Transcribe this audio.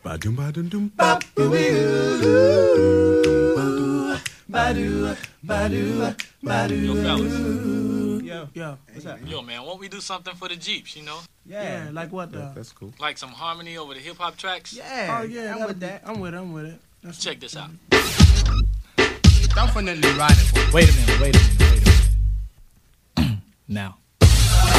Yo, fellas. Yo, what's up? Yo, man, won't we do something for the Jeeps, you know? Yeah, like what though? That's cool. Like some harmony over the hip-hop tracks? Yeah. Oh yeah, I'm with that. I'm with it. Check this out. Definitely radical. Wait a minute. Now,